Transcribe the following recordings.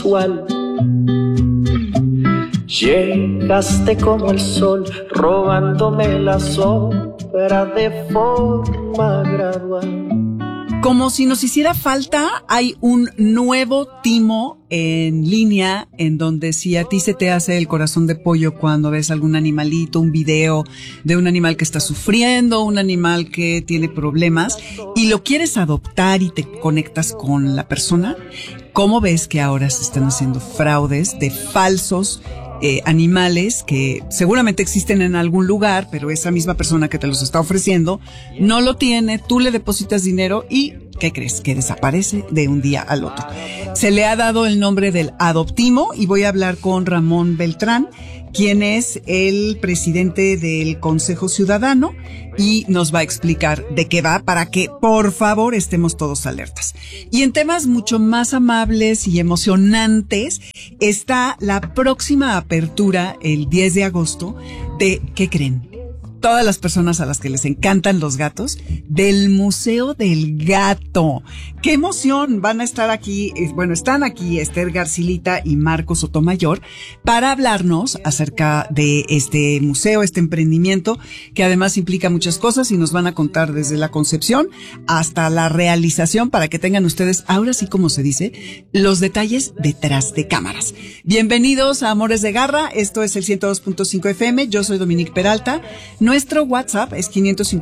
Llegaste como el sol, robándome la sombra de forma gradual. Como si nos hiciera falta, hay un nuevo timo en línea en donde si a ti se te hace el corazón de pollo cuando ves algún animalito, un video de un animal que está sufriendo, un animal que tiene problemas y lo quieres adoptar y te conectas con la persona, ¿cómo ves que ahora se están haciendo fraudes de falsos animales que seguramente existen en algún lugar, pero esa misma persona que te los está ofreciendo no lo tiene, tú le depositas dinero y ¿qué crees? Que desaparece de un día al otro. Se le ha dado el nombre del adoptimo y voy a hablar con Ramón Beltrán, quien es el presidente del Consejo Ciudadano y nos va a explicar de qué va para que, por favor, estemos todos alertas. Y en temas mucho más amables y emocionantes está la próxima apertura el 10 de agosto de, ¿qué creen? Todas las personas a las que les encantan los gatos, del Museo del Gato. ¡Qué emoción! Van a estar aquí, están aquí Esther Garcilita y Marcos Sotomayor para hablarnos acerca de este museo, este emprendimiento, que además implica muchas cosas y nos van a contar desde la concepción hasta la realización para que tengan ustedes, ahora sí como se dice, los detalles detrás de cámaras. Bienvenidos a Amores de Garra, esto es el 102.5 FM, yo soy Dominique Peralta. Nuestro WhatsApp es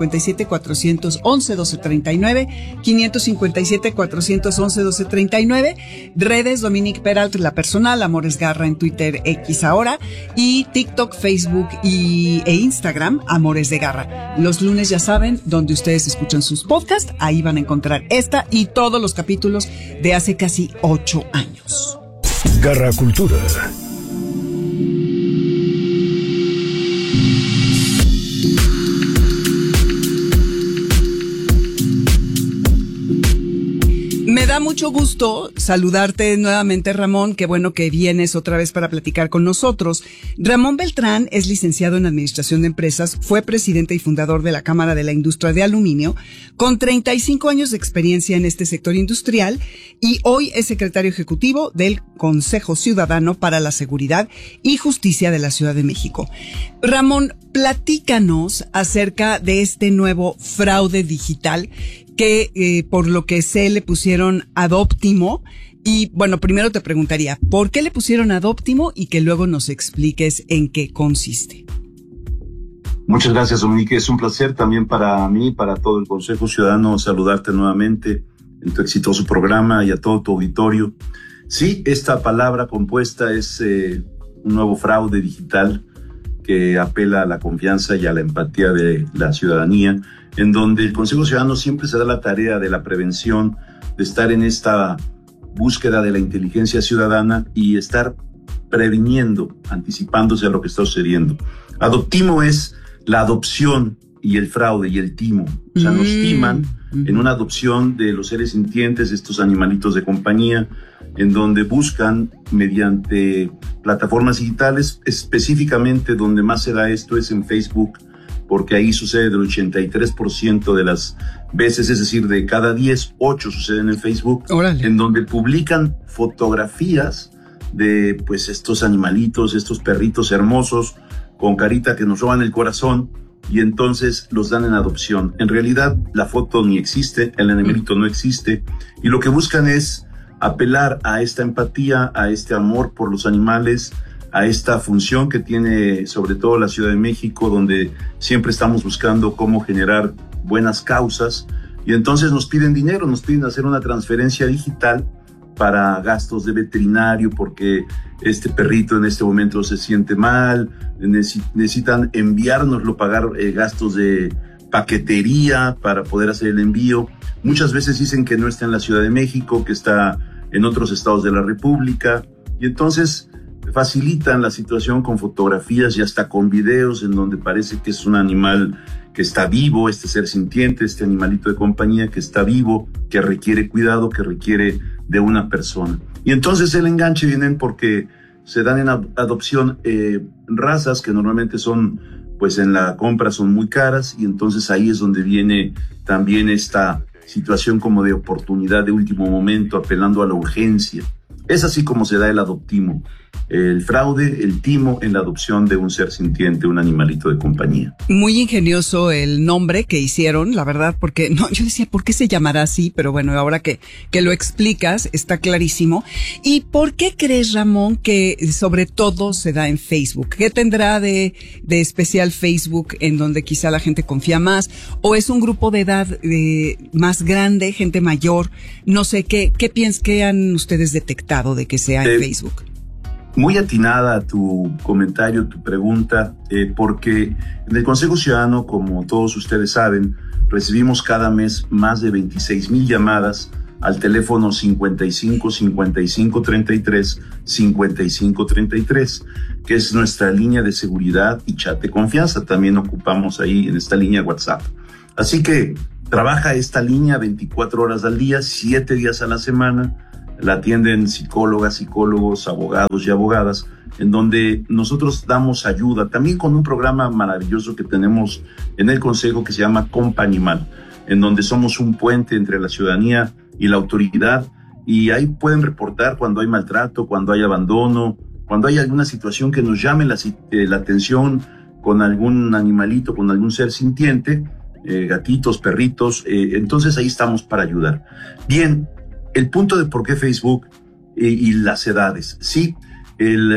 557-411-1239, 557-411-1239, redes Dominique Peralta, la personal, Amores Garra en Twitter, X ahora, y TikTok, Facebook e Instagram, Amores de Garra. Los lunes ya saben, donde ustedes escuchan sus podcasts, ahí van a encontrar esta y todos los capítulos de hace casi 8 años. Garra Cultura. Me da mucho gusto saludarte nuevamente, Ramón. Qué bueno que vienes otra vez para platicar con nosotros. Ramón Beltrán es licenciado en Administración de Empresas, fue presidente y fundador de la Cámara de la Industria de Aluminio, con 35 años de experiencia en este sector industrial y hoy es secretario ejecutivo del Consejo Ciudadano para la Seguridad y Justicia de la Ciudad de México. Ramón, platícanos acerca de este nuevo fraude digital que por lo que sé le pusieron Adoptimo. Y bueno, primero te preguntaría, ¿por qué le pusieron Adoptimo? Y que luego nos expliques en qué consiste. Muchas gracias, Dominique. Es un placer también para mí, para todo el Consejo Ciudadano, saludarte nuevamente en tu exitoso programa y a todo tu auditorio. Sí, esta palabra compuesta es un nuevo fraude digital que apela a la confianza y a la empatía de la ciudadanía, en donde el Consejo Ciudadano siempre se da la tarea de la prevención, de estar en esta búsqueda de la inteligencia ciudadana y estar previniendo, anticipándose a lo que está sucediendo. Adoptimo es la adopción y el fraude y el timo. O sea, nos timan en una adopción de los seres sintientes, estos animalitos de compañía, en donde buscan mediante plataformas digitales, específicamente donde más se da esto es en Facebook, porque ahí sucede el 83% de las veces, es decir, de cada 10, 8 suceden en Facebook. ¡Órale! En donde publican fotografías de pues estos animalitos, estos perritos hermosos, con carita que nos roban el corazón, y entonces los dan en adopción. En realidad, la foto ni existe, el animalito no existe, y lo que buscan es apelar a esta empatía, a este amor por los animales, a esta función que tiene sobre todo la Ciudad de México, donde siempre estamos buscando cómo generar buenas causas, y entonces nos piden dinero, nos piden hacer una transferencia digital para gastos de veterinario, porque este perrito en este momento se siente mal, necesitan enviárnoslo, pagar gastos de paquetería para poder hacer el envío. Muchas veces dicen que no está en la Ciudad de México, que está en otros estados de la República, y entonces facilitan la situación con fotografías y hasta con videos en donde parece que es un animal que está vivo, este ser sintiente, este animalito de compañía que está vivo, que requiere cuidado, que requiere de una persona. Y entonces el enganche vienen porque se dan en adopción razas que normalmente son, pues en la compra son muy caras, y entonces ahí es donde viene también esta situación como de oportunidad de último momento, apelando a la urgencia. Es así como se da el adoptimo, el fraude, el timo en la adopción de un ser sintiente, un animalito de compañía. Muy ingenioso el nombre que hicieron, la verdad, porque no, yo decía, ¿por qué se llamará así? Pero bueno, ahora que lo explicas, está clarísimo. ¿Y por qué crees, Ramón, que sobre todo se da en Facebook? ¿Qué tendrá de especial Facebook en donde quizá la gente confía más? ¿O es un grupo de edad más grande, gente mayor? No sé, ¿qué han ustedes detectado de que sea en Facebook? Muy atinada tu comentario, tu pregunta, porque en el Consejo Ciudadano, como todos ustedes saben, recibimos cada mes más de 26,000 llamadas al teléfono 55 55 33 55 33, que es nuestra línea de seguridad y chat de confianza. También ocupamos ahí en esta línea WhatsApp. Así que trabaja esta línea 24 horas al día, 7 días a la semana. La atienden psicólogas, psicólogos, abogados y abogadas, en donde nosotros damos ayuda, también con un programa maravilloso que tenemos en el Consejo que se llama Compa Animal, en donde somos un puente entre la ciudadanía y la autoridad, y ahí pueden reportar cuando hay maltrato, cuando hay abandono, cuando hay alguna situación que nos llame la atención con algún animalito, con algún ser sintiente, gatitos, perritos, entonces ahí estamos para ayudar. Bien. El punto de por qué Facebook y las edades. Sí, el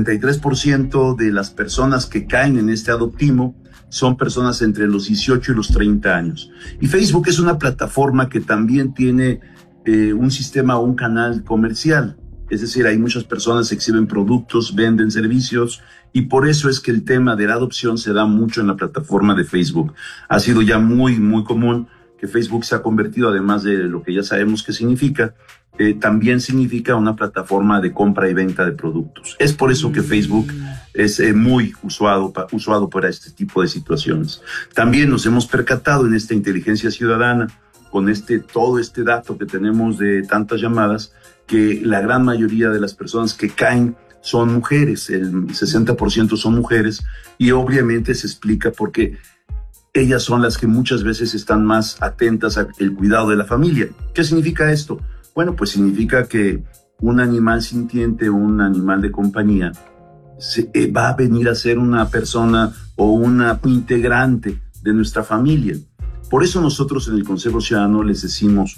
73% de las personas que caen en este adoptimo son personas entre los 18 y los 30 años. Y Facebook es una plataforma que también tiene un sistema o un canal comercial. Es decir, hay muchas personas que exhiben productos, venden servicios, y por eso es que el tema de la adopción se da mucho en la plataforma de Facebook. Ha sido ya muy, muy común que Facebook se ha convertido, además de lo que ya sabemos que significa, también significa una plataforma de compra y venta de productos. Es por eso que Facebook es muy usado para este tipo de situaciones. También nos hemos percatado en esta inteligencia ciudadana, con todo este dato que tenemos de tantas llamadas, que la gran mayoría de las personas que caen son mujeres, el 60% son mujeres, y obviamente se explica porque ellas son las que muchas veces están más atentas al cuidado de la familia. ¿Qué significa esto? Bueno, pues significa que un animal sintiente, un animal de compañía, va a venir a ser una persona o una integrante de nuestra familia. Por eso nosotros en el Consejo Ciudadano les decimos,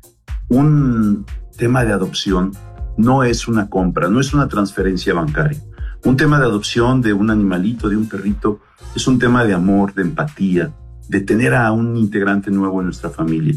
un tema de adopción no es una compra, no es una transferencia bancaria. Un tema de adopción de un animalito, de un perrito, es un tema de amor, de empatía, de tener a un integrante nuevo en nuestra familia.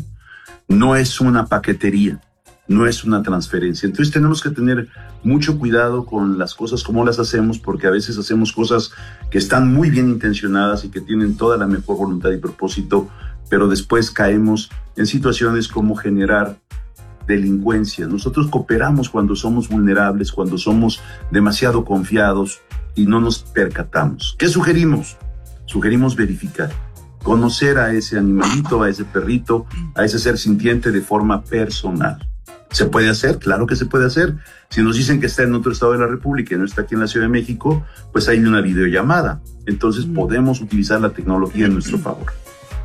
No es una paquetería, no es una transferencia. Entonces tenemos que tener mucho cuidado con las cosas como las hacemos, porque a veces hacemos cosas que están muy bien intencionadas y que tienen toda la mejor voluntad y propósito, pero después caemos en situaciones como generar delincuencia. Nosotros cooperamos cuando somos vulnerables, cuando somos demasiado confiados y no nos percatamos. ¿Qué sugerimos? Sugerimos verificar, conocer a ese animalito, a ese perrito, a ese ser sintiente de forma personal. ¿Se puede hacer? Claro que se puede hacer. Si nos dicen que está en otro estado de la República y no está aquí en la Ciudad de México, pues hay una videollamada. Entonces podemos utilizar la tecnología en nuestro favor.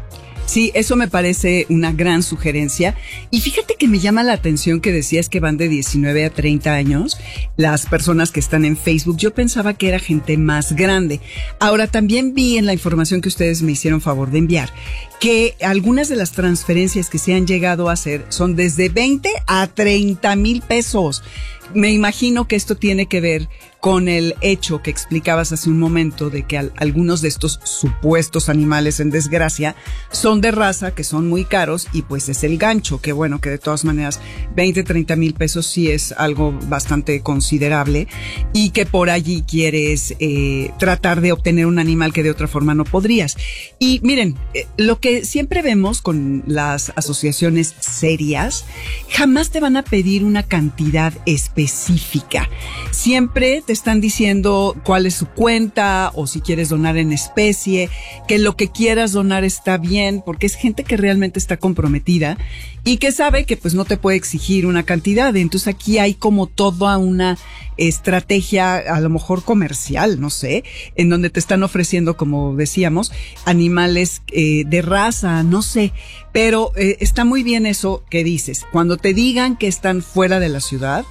Sí, eso me parece una gran sugerencia. Y fíjate que me llama la atención que decías que van de 19 a 30 años las personas que están en Facebook. Yo pensaba que era gente más grande. Ahora, también vi en la información que ustedes me hicieron favor de enviar que algunas de las transferencias que se han llegado a hacer son desde 20 a 30 mil pesos. Me imagino que esto tiene que ver con el hecho que explicabas hace un momento de que algunos de estos supuestos animales en desgracia son de raza, que son muy caros, y pues es el gancho, que bueno, que de todas maneras 20, 30 mil pesos sí es algo bastante considerable, y que por allí quieres tratar de obtener un animal que de otra forma no podrías. Y miren, lo que siempre vemos con las asociaciones serias, jamás te van a pedir una cantidad específica. Siempre te están diciendo cuál es su cuenta, o si quieres donar en especie, que lo que quieras donar está bien, porque es gente que realmente está comprometida y que sabe que pues no te puede exigir una cantidad. Entonces aquí hay como toda una estrategia, a lo mejor comercial, no sé, en donde te están ofreciendo, como decíamos, animales de raza, no sé, pero está muy bien eso que dices. Cuando te digan que están fuera de la ciudad,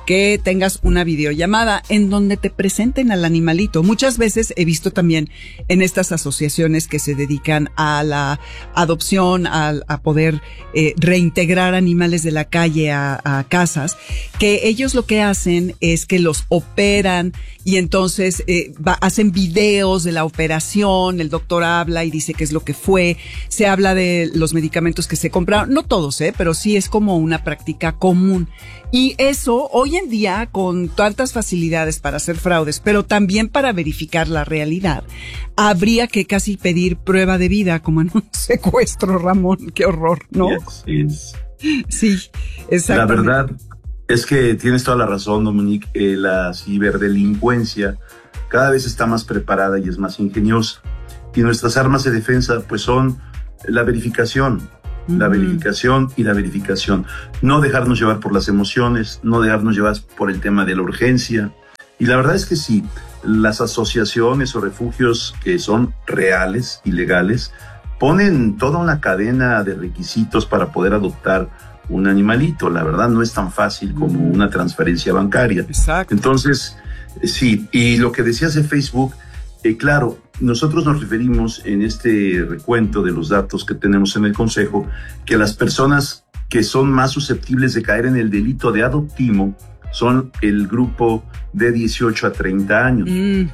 que tengas una videollamada en donde te presenten al animalito. Muchas veces he visto también en estas asociaciones que se dedican a la adopción, a poder reintegrar animales de la calle a casas, que ellos lo que hacen es que los operan y entonces hacen videos de la operación, el doctor habla y dice qué es lo que fue, se habla de los medicamentos que se compraron, no todos, pero sí es como una práctica común. Y eso, hoy en día, con tantas facilidades para hacer fraudes, pero también para verificar la realidad, habría que casi pedir prueba de vida, como en un secuestro, Ramón. Qué horror, ¿no? Sí, exactamente. La verdad es que tienes toda la razón, Dominique. La ciberdelincuencia cada vez está más preparada y es más ingeniosa. Y nuestras armas de defensa, pues, son la verificación. La verificación y la verificación. No dejarnos llevar por las emociones, no dejarnos llevar por el tema de la urgencia. Y la verdad es que sí, las asociaciones o refugios que son reales y legales ponen toda una cadena de requisitos para poder adoptar un animalito. La verdad no es tan fácil como una transferencia bancaria. Exacto. Entonces, sí, y lo que decías de Facebook, claro, nosotros nos referimos en este recuento de los datos que tenemos en el Consejo que las personas que son más susceptibles de caer en el delito de adoptimo son el grupo de 18 a 30 años.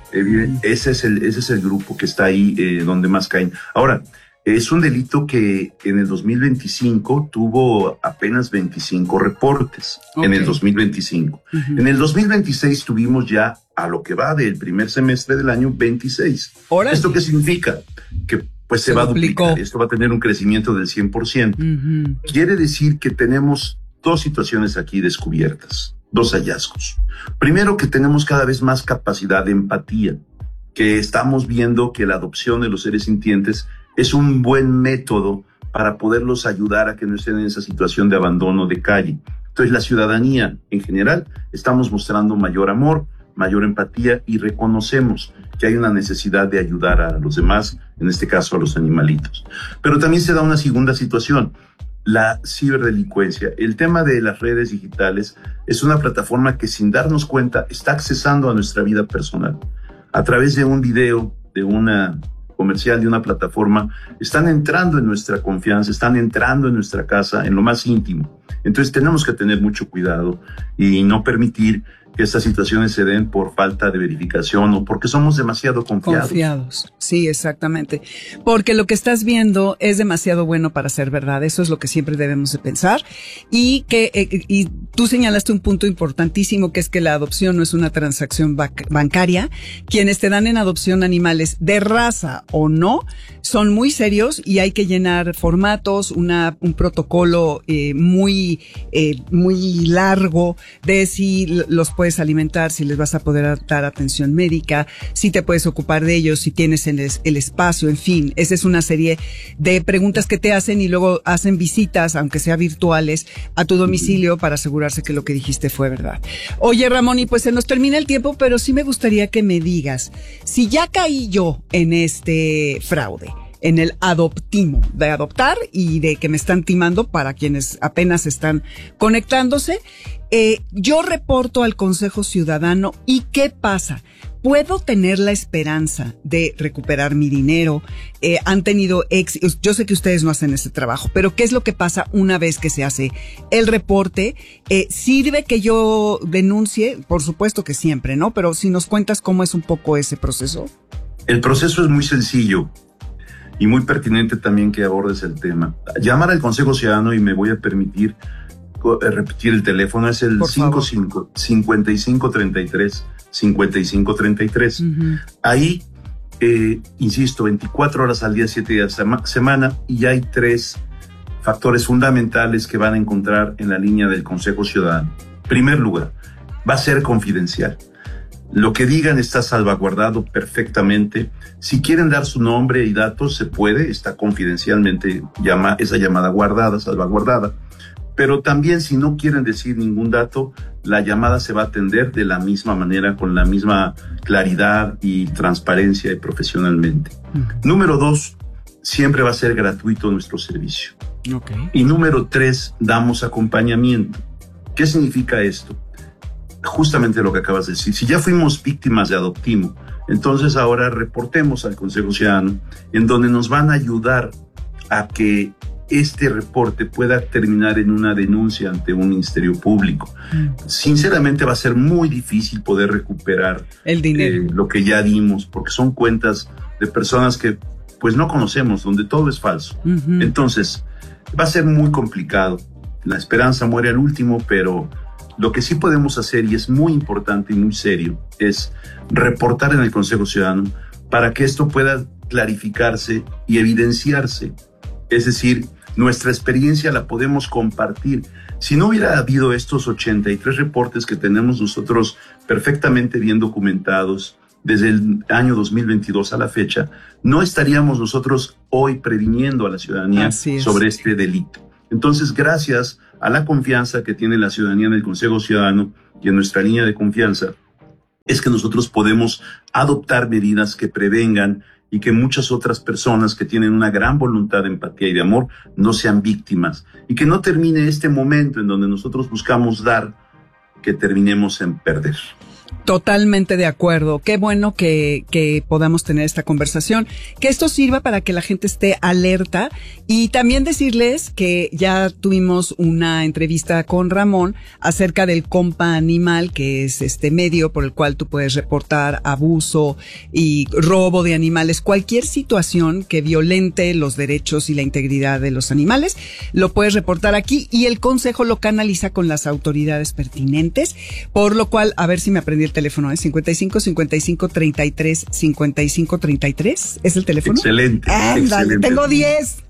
Ese es el grupo que está ahí donde más caen. Ahora, es un delito que en el 2025 tuvo apenas 25 reportes. En el 2025. En el 2026 tuvimos ya, a lo que va del primer semestre del año, 26. ¡Órale! ¿Esto qué significa? Que pues se va a duplicar. Esto va a tener un crecimiento del 100%. Quiere decir que tenemos dos situaciones aquí descubiertas, dos hallazgos. Primero, que tenemos cada vez más capacidad de empatía, que estamos viendo que la adopción de los seres sintientes es un buen método para poderlos ayudar a que no estén en esa situación de abandono de calle. Entonces, la ciudadanía en general estamos mostrando mayor amor, mayor empatía y reconocemos que hay una necesidad de ayudar a los demás, en este caso a los animalitos. Pero también se da una segunda situación, la ciberdelincuencia. El tema de las redes digitales es una plataforma que, sin darnos cuenta, está accesando a nuestra vida personal. A través de un video, de una comercial, de una plataforma, están entrando en nuestra confianza, están entrando en nuestra casa, en lo más íntimo. Entonces tenemos que tener mucho cuidado y no permitir que estas situaciones se den por falta de verificación o porque somos demasiado confiados. Sí, exactamente. Porque lo que estás viendo es demasiado bueno para ser verdad. Eso es lo que siempre debemos de pensar. Y y tú señalaste un punto importantísimo, que es que la adopción no es una transacción bancaria. Quienes te dan en adopción animales de raza o no son muy serios y hay que llenar formatos, un protocolo muy largo de si los puedes alimentar, si les vas a poder dar atención médica, si te puedes ocupar de ellos, si tienes el espacio, en fin. Esa es una serie de preguntas que te hacen y luego hacen visitas, aunque sea virtuales, a tu domicilio para asegurarse que lo que dijiste fue verdad. Oye, Ramón, y pues se nos termina el tiempo, pero sí me gustaría que me digas, si ya caí yo en este fraude, en el adoptimo, de adoptar y de que me están timando, para quienes apenas están conectándose, yo reporto al Consejo Ciudadano y ¿qué pasa? ¿Puedo tener la esperanza de recuperar mi dinero? Han tenido éxito. Yo sé que ustedes no hacen ese trabajo, pero ¿qué es lo que pasa una vez que se hace el reporte? ¿Sirve que yo denuncie? Por supuesto que siempre, ¿no? Pero si nos cuentas cómo es un poco ese proceso. El proceso es muy sencillo y muy pertinente también que abordes el tema. Llamar al Consejo Ciudadano, y me voy a permitir repetir el teléfono, es el 5533. Ahí, insisto, 24 horas al día, 7 días a la semana, y hay 3 factores fundamentales que van a encontrar en la línea del Consejo Ciudadano. En primer lugar, va a ser confidencial. Lo que digan está salvaguardado perfectamente. Si quieren dar su nombre y datos, se puede, está confidencialmente esa llamada guardada, salvaguardada. Pero también, si no quieren decir ningún dato, la llamada se va a atender de la misma manera, con la misma claridad y transparencia y profesionalmente. Número 2, siempre va a ser gratuito nuestro servicio. Y número 3, damos acompañamiento. ¿Qué significa esto? justamente lo que acabas de decir. Si ya fuimos víctimas de Adoptimo, entonces ahora reportemos al Consejo Ciudadano, en donde nos van a ayudar a que este reporte pueda terminar en una denuncia ante un ministerio público. Sinceramente va a ser muy difícil poder recuperar el dinero, lo que ya dimos, porque son cuentas de personas que pues no conocemos, donde todo es falso. Entonces va a ser muy complicado. La esperanza muere al último, pero lo que sí podemos hacer, y es muy importante y muy serio, es reportar en el Consejo Ciudadano para que esto pueda clarificarse y evidenciarse. Es decir, nuestra experiencia la podemos compartir. Si no hubiera habido estos 83 reportes que tenemos nosotros perfectamente bien documentados desde el año 2022 a la fecha, no estaríamos nosotros hoy previniendo a la ciudadanía sobre este delito. Entonces, gracias a la confianza que tiene la ciudadanía en el Consejo Ciudadano y en nuestra línea de confianza, es que nosotros podemos adoptar medidas que prevengan y que muchas otras personas que tienen una gran voluntad de empatía y de amor no sean víctimas, y que no termine este momento en donde nosotros buscamos dar, que terminemos en perder. Totalmente de acuerdo. Qué bueno que podamos tener esta conversación, que esto sirva para que la gente esté alerta, y también decirles que ya tuvimos una entrevista con Ramón acerca del Compa Animal, que es este medio por el cual tú puedes reportar abuso y robo de animales, cualquier situación que violente los derechos y la integridad de los animales, lo puedes reportar aquí y el consejo lo canaliza con las autoridades pertinentes, por lo cual, a ver si me aprendí el teléfono, 55 55 33 55 33, ¿es el teléfono? Excelente. Excelente. Tengo 10.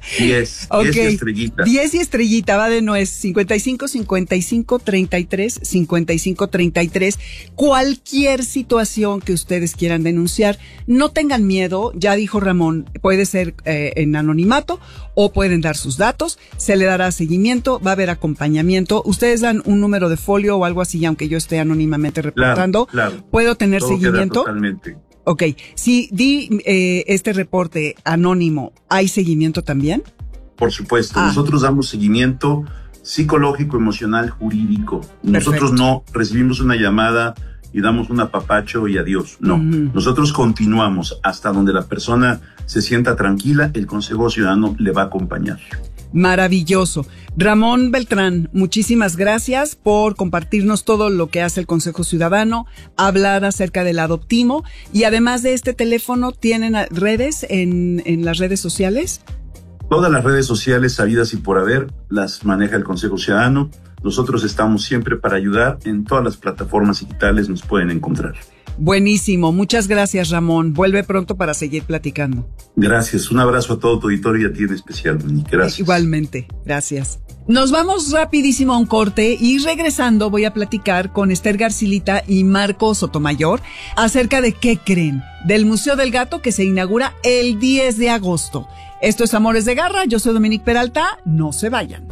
10 okay. 10 y estrellita. 10 y estrellita, va de nuez. 55 55 33 55 33. Cualquier situación que ustedes quieran denunciar, no tengan miedo, ya dijo Ramón, puede ser en anonimato o pueden dar sus datos, se le dará seguimiento, va a haber acompañamiento. Ustedes dan un número de folio o algo así, aunque yo esté anónimamente reportando. Claro. ¿Puedo tener todo seguimiento? Totalmente. Ok. Si di este reporte anónimo, ¿hay seguimiento también? Por supuesto. Nosotros damos seguimiento psicológico, emocional, jurídico. Nosotros no recibimos una llamada y damos un apapacho y adiós. No. Nosotros continuamos hasta donde la persona se sienta tranquila. El Consejo Ciudadano le va a acompañar. Maravilloso. Ramón Beltrán, muchísimas gracias por compartirnos todo lo que hace el Consejo Ciudadano, hablar acerca del Adoptimo, y además de este teléfono, ¿tienen redes en las redes sociales? Todas las redes sociales sabidas y por haber las maneja el Consejo Ciudadano. Nosotros estamos siempre para ayudar. En todas las plataformas digitales nos pueden encontrar. Buenísimo. Muchas gracias, Ramón. Vuelve pronto para seguir platicando. Gracias. Un abrazo a todo tu auditorio y a ti en especial, Monique. Gracias. Igualmente. Gracias. Nos vamos rapidísimo a un corte y regresando voy a platicar con Esther Garcilita y Marco Sotomayor acerca de ¿qué creen? Del Museo del Gato que se inaugura el 10 de agosto. Esto es Amores de Garra. Yo soy Dominique Peralta. No se vayan.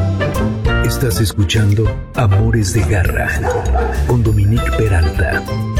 Estás escuchando Amores de Garra con Dominique Peralta.